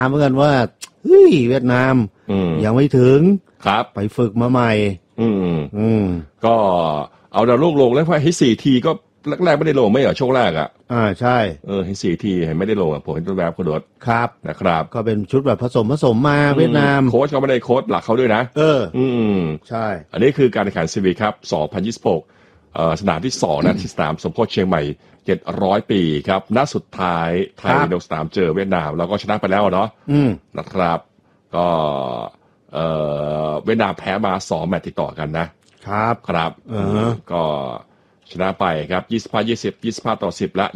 ถามเหมือนกันว่าเฮ้ยเวียดนามยังไม่ถึงครับไปฝึกมาใหม่ก็เอาดาวลงแล้วพอให้4 ทีก็แรกไม่ได้ลงไม่เหรอช่วงแรกใช่ให้4 ทีเห็นไม่ได้ลงผมเห็นตัวแบบคุณโดดครับนะครับก็เป็นชุดแบบผสมมาเวียดนามโค้ชก็ไม่ได้โค้ชหลักเขาด้วยนะใช่อันนี้คือการแข่งขันซีวีครับ2026สนามที่2นะที่สนามสมโพธิเชียงใหม่700 ปีครับนัดสุดท้ายไทยลงสนามเจอเวียดนามแล้วก็ชนะไปแล้วเนาะนะครับก็เวียดนามแพ้มา2 แมตช์ติดต่อกันนะครับก็ชนะไปครับ25-20 25-10และ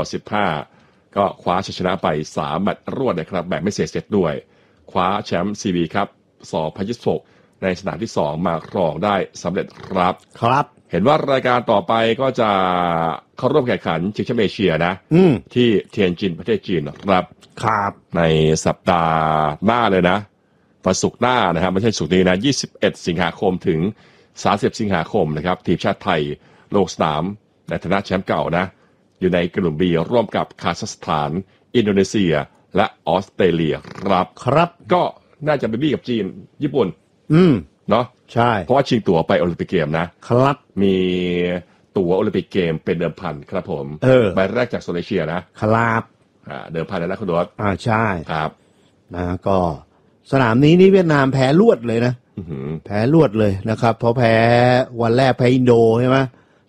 25-15ก็คว้าชัยชนะไป3 แมตช์รวดนะครับแบบไม่เสียเซตด้วยคว้าแชมป์ซีวีครับ2026ในสนามที่2มาครองได้สำเร็จครับเห็นว่ารายการต่อไปก็จะเข้าร่วมแข่งขันชิงแชมป์เอเชียนะที่เทียนจินประเทศจีนครับในสัปดาห์หน้าเลยนะวันศุกร์หน้านะครับไม่ใช่ศุกร์นี้นะ21 สิงหาคมถึง30 สิงหาคมนะครับทีมชาติไทยลงสนามในฐานะแชมป์เก่านะอยู่ในกลุ่ม B ร่วมกับคาซัคสถานอินโดนีเซียและออสเตรเลียครับก็น่าจะไปบี้กับจีนญี่ปุ่นเนาะใช่เพราะว่าชิงตั๋วไปโอลิมปิกเกมนะครับมีตั๋วโอลิมปิกเกมเป็นเดิมพันครับผมใบแรกจากโซนเอเชียนะครับเดิมพันแล้วนะคุณโดสใช่ครับนะก็สนามนี้นี่เวียดนามแพ้รวดเลยนะแพ้รวดเลยนะครับเพราะแพ้วันแรกแพ้อินโดใช่ไหม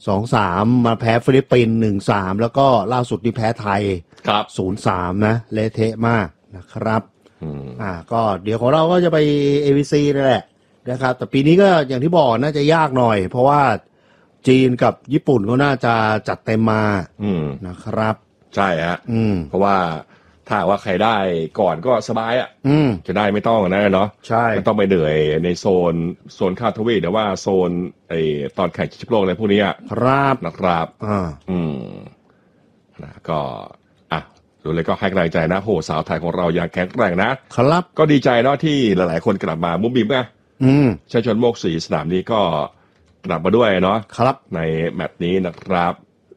2-3มาแพ้ฟิลิปปินส์1-3แล้วก็ล่าสุดที่แพ้ไทย0-3นะเละเทะมากนะครับก็เดี๋ยวของเราก็จะไป AVC นั่นแหละนะครับแต่ปีนี้ก็อย่างที่บอกน่าจะยากหน่อยเพราะว่าจีนกับญี่ปุ่นก็น่าจะจัดเต็มมานะครับใช่ฮะเพราะว่าถ้าว่าใครได้ก่อนก็สบายจะได้ไม่ต้องนะเนาะใช่ไม่ต้องไปเหนื่อยในโซนข้าวทวีปแต่ว่าโซนตอนแข่งชิงแชมป์โลกอะไรพวกนี้ครับนะครับนะก็ดูเลยก็ให้กำลังใจนะโหสาวไทยของเราอย่างแข็งแกร่งนะครับก็ดีใจเนาะที่หลายๆคนกลับมามุ้มบิ้มชัยชนโมกศรีสนามนี้ก็กลับมาด้วยเนาะครับในแมตช์นี้นะครับ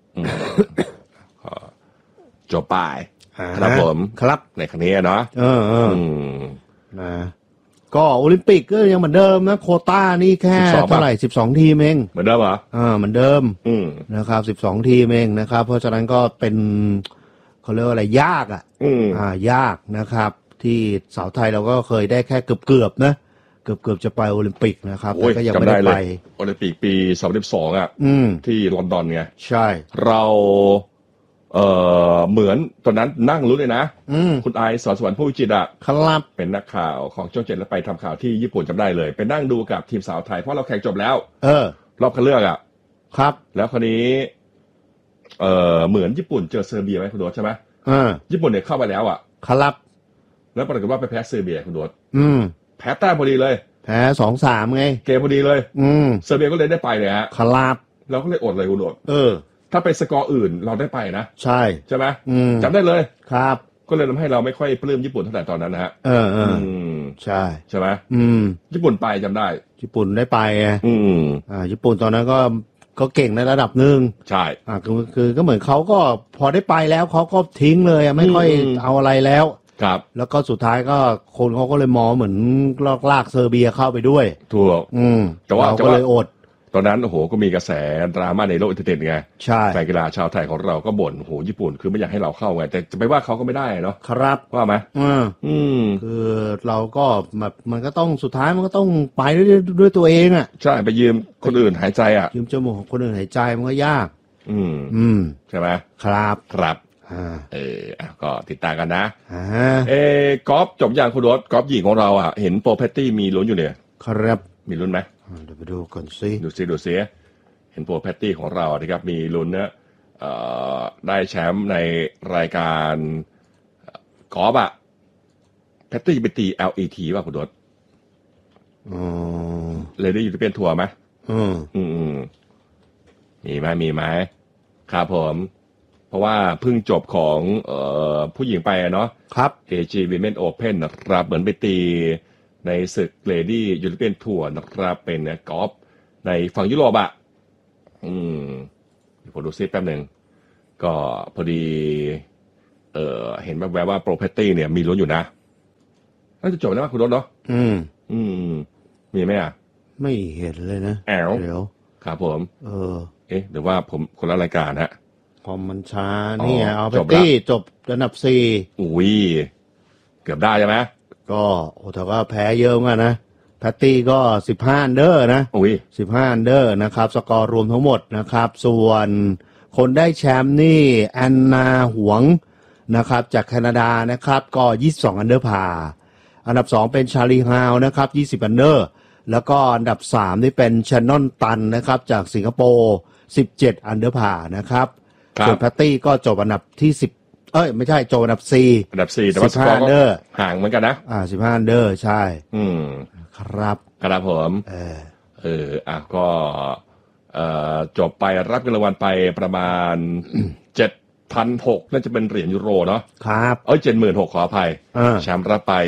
จบไปครับผมครับในครั้งนี้เนาะนะก็โอลิมปิกก็ยังเหมือนเดิมนะโควต้านี่แค่เท่าไหร่12 ทีมเองเหมือนเดิมเหรอเหมือนเดิมนะครับ12 ทีมเองนะครับเพราะฉะนั้นก็เป็นเขาเรียกว่าอะไรยากยากนะครับที่สาวไทยเราก็เคยได้แค่เกือบนะเกือบจะไปโอลิมปิกนะครับแต่ก็ยังไม่ได้ไปโอลิมปิกปี2012ที่ลอนดอนไงใช่เราเหมือนตอนนั้นนั่งรู้เลยนะคุณไอซ์สอนสวรรค์ผู้วิจิตรครับเป็นนักข่าวของช่อง 7แล้วไปทำข่าวที่ญี่ปุ่นจำได้เลยไปนั่งดูกับทีมสาวไทยเพราะเราแข่งจบแล้วรอบคัดเลือกครับแล้วคราวนี้เหมือนญี่ปุ่นเจอเซอร์เบียไหมคุณโดดใช่ไหมญี่ปุ่นเนี่ยเข้าไปแล้วครับแล้วปรากฏว่าไปแพ้เซอร์เบียคุณโดดแพ้แต้มพอดีเลยแพ้ 2-3 ไงเกมพอดีเลยเซอร์เบียก็เลยได้ไปเลยครับเราก็เลยอดเลยคุณโดดถ้าไปสกอร์อื่นเราได้ไปนะใช่ไหมจำได้เลยครับก็เลยทำให้เราไม่ค่อยปลื้มญี่ปุ่นเท่าไหร่ตอนนั้นนะฮะใช่ไหมญี่ปุ่นไปจำได้ญี่ปุ่นได้ไปไงญี่ปุ่นตอนนั้นก็เก่งในระดับหนึ่งใช่คือก็เหมือนเขาก็พอได้ไปแล้วเขาก็ทิ้งเลยไม่ค่อยเอาอะไรแล้วครับแล้วก็สุดท้ายก็คนเขาก็เลยมองเหมือนลากเซอร์เบียเข้าไปด้วยถูกแต่ว่าก็เลยอดตอนนั้นโอ้โหก็มีกระแสดราม่าในโลกอินเทอร์เน็ตไงใช่แฟนกีฬาชาวไทยของเราก็บ่นโอ้โหญี่ปุ่นคือไม่อยากให้เราเข้าไงแต่จะไปว่าเขาก็ไม่ได้เนาะครับว่าไหมคือเราก็แบบมันก็ต้องสุดท้ายมันก็ต้องไปด้วยตัวเองใช่ไปยืมคนอื่นหายใจยืมจมูกของคนอื่นหายใจมันก็ยากใช่ไหมครับก็ติดตามกันนะกอล์ฟจบอย่างคุณรถกอล์ฟหญิงของเราเห็นโปรเพตตี้มีลุ้นอยู่เนี่ยครับมีลุ้นไหมเดี๋ยวไปดูก่อนสิดูซิเห็นโปรเพตตี้ของเรานะครับมีลุ้นนะได้แชมป์ในรายการกอล์ฟเพตตี้ไปตี LET ป่ะคุณรถเลยได้อยู่ที่เป็นทัวร์ไหมมีไหมครับผมเพราะว่าเพิ่งจบของผู้หญิงไปเนาะครับ AG Women Open นะครับเหมือนไปตีในศึก Lady European Tour นะครับเป็นกอล์ฟในฝั่งยุโรปผมดูซิแป๊บหนึ่งก็พอดีเห็นแวบๆว่าโปรเพตตี้เนี่ยมีลุ้นอยู่นะน่าจะจบแล้วคุณรถเนาะมีไหมอ่ะไม่เห็นเลยนะแอลเดี๋ยวครับผมเดี๋ยวว่าผมคนละรายการฮะพอมันช้านี่เอาไปตี้จบอันดับ4 อุ้ยเกือบได้ใช่ไหมก็แต่ว่าแพ้เยอะมากนะแพตตี้ก็15อันเดอร์นะ15อันเดอร์นะครับสกอร์รวมทั้งหมดนะครับส่วนคนได้แชมป์นี่แอนนาหวงนะครับจากแคนาดานะครับก็22อันเดอร์พาอันดับ2เป็นชาลีฮาวนะครับ20อันเดอร์แล้วก็อันดับ3นี่เป็นชานนอนตันนะครับจากสิงคโปร์17อันเดอร์พานะครับส่วนแพตตี้ก็จบอันดับที่10ไม่ใช่จบอันดับ4 แต่ว่าสกอร์ก็ห่างเหมือนกันนะ 15อันเดอร์ใช่ครับผมก็จบไปรับเงินรางวัลไปประมาณ 7,600 น่าจะเป็นเหรียญยูโรเนาะครับ 76,000ขออภัยแชมป์รับไป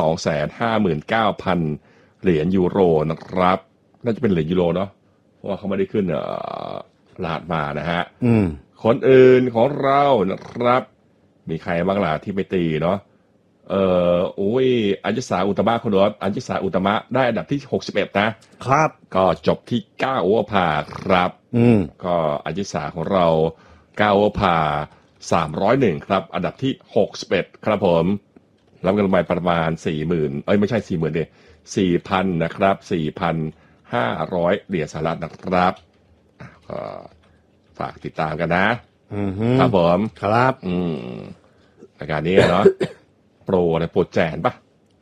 259,000 เหรียญยูโรนะครับน่าจะเป็นเหรียญยูโรเนาะเพราะว่าเขาไม่ได้ขึ้นรหัสมานะฮะคนอื่นของเรานะครับมีใครบ้างล่ะที่ไปตีเนาะอัญชสาอุตมะคนรถอัญชสาอุตมะได้อันดับที่61นะครับก็จบที่9โอเวอร์พาครับก็อัญชสาของเรา9โอเวอร์พา301ครับอันดับที่61ครับผมรับเงินรางวัลประมาณ 40,000 ไม่ใช่ 40,000 ดิ 4,000 นะครับ 4,500 เหรียญสหรัฐนะครับก็ฝากติดตามกันนะครับผมครับรายการนี้เนาะโปรแจนปะ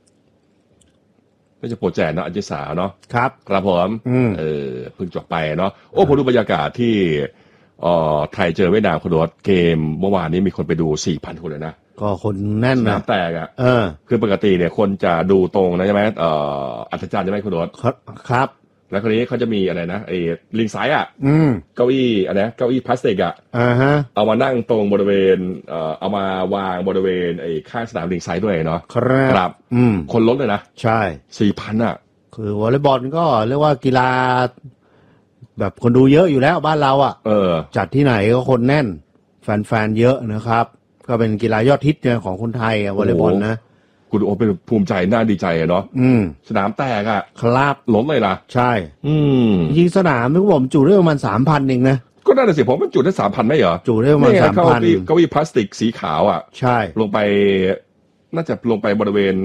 ไม่ใช่โปรแจนเนาะอัญชสาเนาะครับผมเพิ่งจบไปเนาะผมดูบรรยากาศที่ไทยเจอเวียดนามคุณรถเกมเมื่อวานนี้มีคนไปดู 4,000 คนเลยนะก็คนแน่นนะน้ำแตกอ่ะคือปกติเนี่ยคนจะดูตรงนะใช่ไหมอัศจรรย์ใช่ไหมคุณรถครับแล้วคนนี้เขาจะมีอะไรนะไอ้ลิงไซด์เก้าอี้อะไรนะเก้าอี้พลาสติกเอามานั่งตรงบริเวณเอามาวางบริเวณไอ้ข้างสนามลิงไซด์ด้วยเนาะครับคนล้นเลยนะใช่ 4,000 คือวอลเลย์บอลก็เรียกว่ากีฬาแบบคนดูเยอะอยู่แล้วบ้านเราจัดที่ไหนก็คนแน่นแฟนๆเยอะนะครับก็เป็นกีฬายอดฮิตของคนไทยวอลเลย์บอลนะคุณเป็นภูมิใจน่าดีใจเนาะสนามแตกครับล้มเลยล่ะใช่ยิงสนามนึกผมจุได้ประมาณ 3,000 เองนะก็น่าจะสิผมมันจุได้ 3,000 ไม่เหรอจุได้ประมาณ 3,000 เก้าอี้พลาสติกสีขาวใช่ลงไปน่าจะลงไปบริเวณ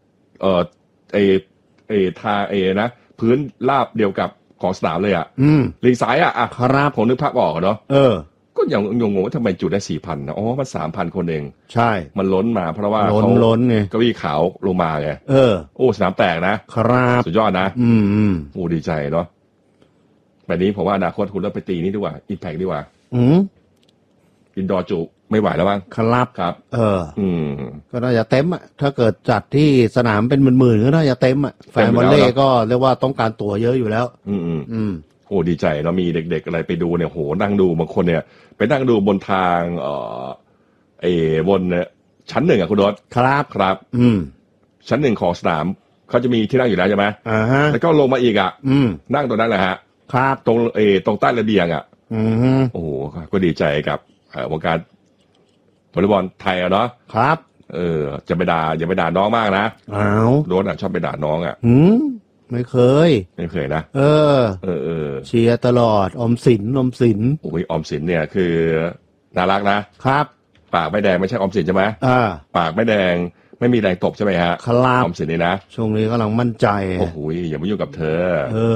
ทางนะพื้นราบเดียวกับของสนามเลยลิงซ้ายครับผมนึกภาพออกเนาะก็ยังงงว่าทำไมจุดได้ 4,000 นะมัน 3,000 คนเองใช่มันล้นมาเพราะว่าเขาล้นไงเก้าอี้ขาวลงมาไงสนามแตกนะครับสุดยอดนะดีใจเนาะแบบนี้ผมว่าอนาคตคุณเริ่มไปตีนี่ดีกว่าอิมแพคดีกว่าอินดอร์จุไม่ไหวแล้วมั้งครับก็น่าจะเต็มถ้าเกิดจัดที่สนามเป็นหมื่นๆก็น่าจะเต็มแฟนบอลเล่ก็เรียกว่าต้องการตั๋วเยอะอยู่แล้วดีใจเนาะมีเด็กๆอะไรไปดูเนี่ยนั่งดูบางคนเนี่ยไปนั่งดูบนทางบนชั้น1คุณรถครับชั้น1ของสนามเขาจะมีที่นั่งอยู่แล้วใช่ไหมแล้วก็ลงมาอีกนั่งตรงนั้นแหละฮะครับตรงใต้ระเบียงก็ดีใจกับวงการวอลเลย์บอลไทยเนาะครับอย่าไปด่าน้องมากนะโดนชอบไปด่าน้องไม่เคยนะเชียร์ตลอดออมสินออมสินเนี่ยคือน่ารักนะครับปากไม่แดงไม่ใช่ออมสินใช่ไหมปากไม่แดงไม่มีแรงตบใช่ไหมฮะออมสินนี่นะช่วงนี้กำลังมั่นใจอย่ามายุ่งกับเธอ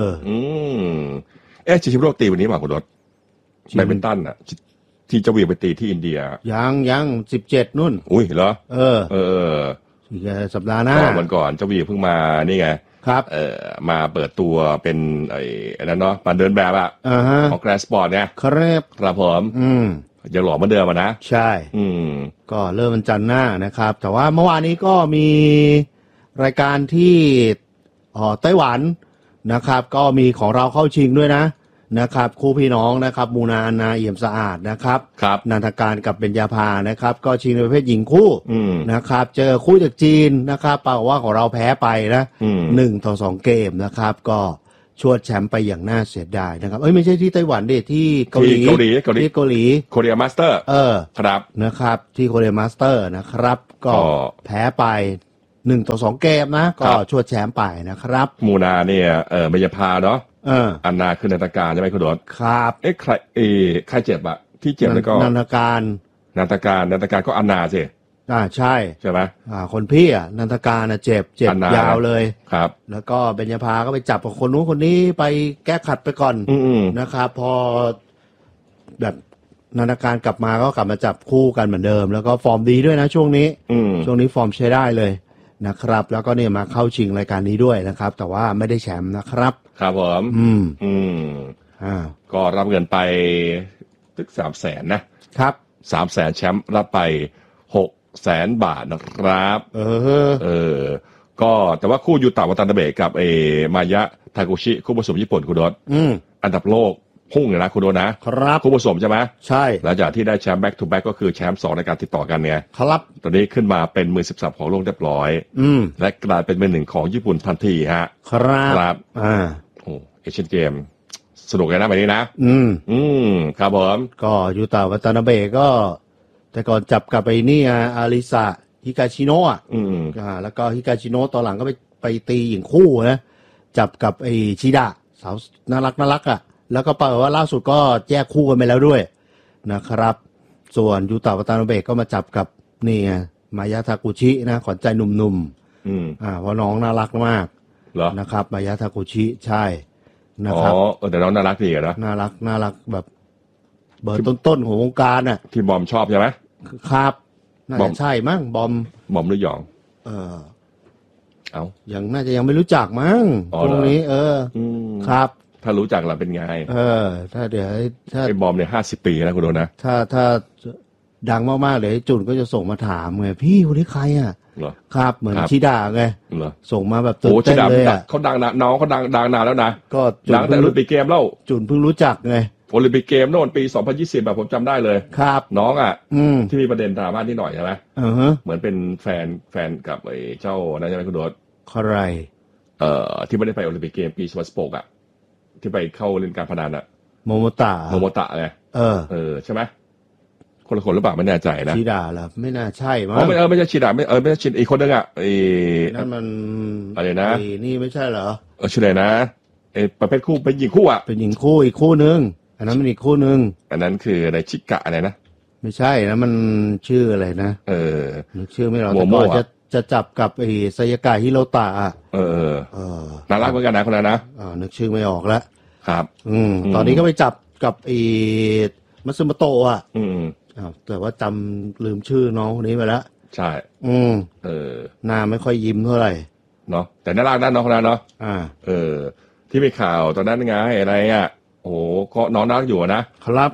ชิงแชมป์โลกตีวันนี้มาคุณรถแบดมินตันที่จะวิ่งไปตีที่อินเดียยัง17นู่นเหรอสัปดาห์หน้าวันก่อนเจ้าวีเพิ่งมานี่ไงครับมาเปิดตัวเป็นไอ้นั่นเนาะมาเดินแบบของแกรนด์สปอร์ตเนี่ยครับผมยังหล่อเหมือนเดิมนะใช่ก็เริ่มวันจันทร์หน้านะครับแต่ว่าเมื่อวานนี้ก็มีรายการที่ไต้หวันนะครับก็มีของเราเข้าชิงด้วยนะครับคู่พี่น้องนะครับมูนานาเอี่ยมสะอาดนะครับนันทการกับเบญญาภานะครับก็ชิงในประเภทหญิงคู่นะครับเจอคู่จากจีนนะครับปรากฏว่าของเราแพ้ไปนะ1-2 เกมนะครับก็ชวดแชมป์ไปอย่างน่าเสียดายนะครับไม่ใช่ที่ไต้หวันดิที่เกาหลีโคเรียมาสเตอร์ครับนะครับที่โคเรียมาสเตอร์นะครับก็แพ้ไป 1-2 เกมนะก็ชวดแชมป์ไปนะครับมูนาเนี่ยมายาพาเนาะอันนาคือนันทการใช่ไหมคุณโดดครับใครเจ็บอะที่เจ็บแล้วก็นันทการก็อันนาสิใช่ไหมคนพี่อ่ะนันทการเจ็บยาวเลยครับแล้วก็เบญญาภาก็ไปจับกับคนนู้นคนนี้ไปแก้ขัดไปก่อนนะครับพอแบบนันทการกลับมาก็กลับมาจับคู่กันเหมือนเดิมแล้วก็ฟอร์มดีด้วยนะช่วงนี้ฟอร์มใช้ได้เลยนะครับแล้วก็เนี่ยมาเข้าชิงรายการนี้ด้วยนะครับแต่ว่าไม่ได้แชมป์นะครับครับผมก็รับเงินไปตึก300,000นะครับ300,000แชมป์รับไป600,000 บาทนะครับก็แต่ว่าคู่ยูตะวัตานาเบะกับมายะทากุชิคู่ผสมญี่ปุ่นคุณโดดอันดับโลกพุ่งเลยนะคุณโดดนะครับคู่ผสมใช่ไหมใช่หลังจากที่ได้แชมป์ back to back ก็คือแชมป์2ในการติดต่อกันไงครับตอนนี้ขึ้นมาเป็นมือ13ของโลกเรียบร้อยและกลายเป็นมือ1ของญี่ปุ่นทันทีฮะครับโอ้เอเชียนเกมสนุกเลยนะแบบนี้นะครับผมก็ยูตะวัตานาเบะก็แต่ก่อนจับกับไอ้นี่อาริสะฮิกาชิโนะแล้วก็ฮิกาชิโนะตอนหลังก็ไปตีหญิงคู่นะจับกับไอ้ชิดะสาวน่ารักแล้วก็แปลว่าล่าสุดก็แยกคู่กันไปแล้วด้วยนะครับส่วนยูตะวัตานาเบะก็มาจับกับนี่มายะทากุชินะขวัญใจหนุ่มเพราะน้องน่ารักมากนะครับมายะทากุชิใช่นะครับแต่น้องน่ารักดีนะน่ารักแบบเบอร์ต้นของวงการน่ะที่บอมชอบใช่ไหมครับน่าจะใช่มั้งบอมหรือหยองยังน่าจะยังไม่รู้จักมั้งตรงนี้ครับถ้ารู้จักเราเป็นไงถ้าเดี๋ยวถ้าไอ้บอมเนี่ย50 ปีนะคุณโดนะถ้าดังมากๆเลยจุนก็จะส่งมาถามไงพี่คนนี้ใครอ่ะครับเหมือนชิดาไงส่งมาแบบตื่นเต้นเลยอ่ะเขาดังนะน้องเขาดังนานแล้วนะก็ดังแต่โอลิมปิกเกมแล้วจุนเพิ่งรู้จักไงโอลิมปิกเกมโน่นปี2020แบบผมจำได้เลยครับน้องที่มีประเด็นดราม่านิดหน่อยใช่ไหมเหมือนเป็นแฟนกับไอ้เจ้านั่นใช่ไหมคุณโดดใครที่ไม่ได้ไปโอลิมปิกเกมปี2016ที่ไปเข้าเล่นการพนันโมโมตะไงใช่ไหมคนละคนหรือเปล่าไม่แน่ใจนะชิดาเหรอไม่น่าใช่มั้งไม่ใช่ชิดาไม่ใช่ชิดอีกคนนึงนั่นมันอะไรนะนี่ไม่ใช่เหรอชื่ออะไรนะประเภทคู่เป็นหญิงคู่เป็นหญิงคู่อีกคู่นึงอันนั้นมันอีกคู่นึงอันนั้นคืออะไรชิกะอะไรนะไม่ใช่นะมันชื่ออะไรนะนึกชื่อไม่ออกแต่ก่อนจะจับกับไอ้ไซยากะฮิโรตะน่ารักเหมือนกันนะคนนั้นนะนึกชื่อไม่ออกแล้วครับตอนนี้ก็ไปจับกับไอ้มัตสึโมโตะแต่ว่าจำลืมชื่อน้องคนนี้ไปแล้วใช่หน้าไม่ค่อยยิ้มเท่าไหร่เนาะแต่น่ารักนะน้องคนนั้นเนาะที่มีข่าวตอนนั้นไงอะไรโอ้ก็น้องน่ารักอยู่นะครับ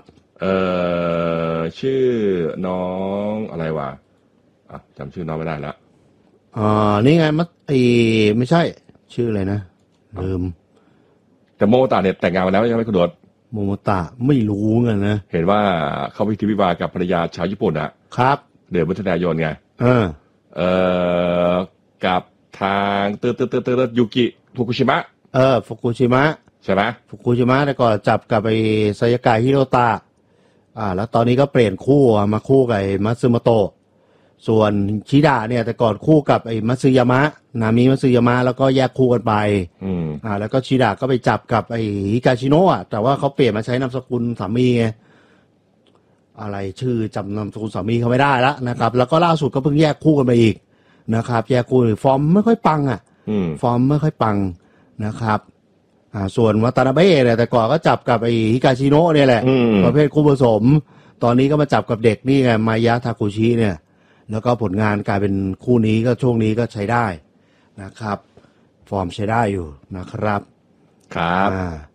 ชื่อน้องอะไรวะจำชื่อน้องไม่ได้ละนี่ไงไม่ใช่ชื่ออะไรนะลืมแต่โมตาเนี่ยแต่งงานมาแล้วใช่ไหมคุณโดดโมตะไม่รู้เงินนะเห็นว่าเขาพิธีวิวากับภรรยาชาวญี่ปุ่นครับเดือนมิถุนายนไงกับทางยูกิฟุกุชิมะฟุกุชิมะใช่ไหมฟุกุชิมะแต่ก่อนจับกับไอ้ไซยากะฮิโรตะแล้วตอนนี้ก็เปลี่ยนคู่มาคู่กับมัตสึโมโตะส่วนชิดะเนี่ยแต่ก่อนคู่กับไอ้มัตสึยามะนามิมัตสึยามะแล้วก็แยกคู่กันไปแล้วก็ชิดะก็ไปจับกับไอ้ฮิกาชิโนะแต่ว่าเขาเปลี่ยนมาใช้นามสกุลสามีไงอะไรชื่อจำนามสกุลสามีเขาไม่ได้แล้วนะครับแล้วก็ล่าสุดก็เพิ่งแยกคู่กันไปอีกนะครับแยกคู่ฟอร์มไม่ค่อยปังฟอร์มไม่ค่อยปังนะครับส่วนวัตานาเบะเนี่ยแต่ก่อนก็จับกับไอ้ฮิกาชิโนะเนี่ยแหละประเภทคู่ผสมตอนนี้ก็มาจับกับเด็กนี่ไงมายะทากุชิเนี่ยแล้วก็ผลงานกลายเป็นคู่นี้ก็ช่วงนี้ก็ใช้ได้นะครับฟอร์มใช้ได้อยู่นะครับครับ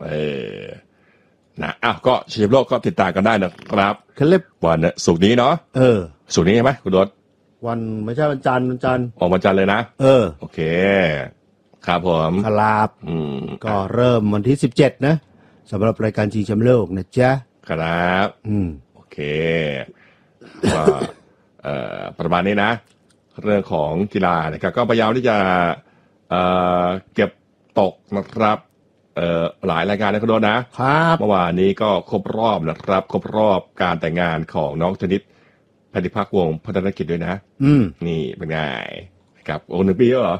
ก็เชียร์โลกก็ติดตามกันได้นะครับวันศุกร์นี้เนาะศุกร์นี้ใช่ไหมคุณโดดวันไม่ใช่วันจันทร์วันจันทร์เลยนะโอเคครับผมครับก็เริ่มวันที่17นะสำหรับรายการชิงแชมป์โลกนะจ๊ะครับโอเคว่าประมาณนี้นะเรื่องของกีฬานะครับก็พยายามที่จะเก็บตกนะครับหลายรายการนะคุณโดนะครับเมื่อวานนี้ก็ครบรอบนะครับครบรอบการแต่งงานของน้องธนิต พันธิพักษ์วงศ์พัฒนกิจด้วยนะนี่เป็นไงครับโอ้1 ปีแล้วเหรอ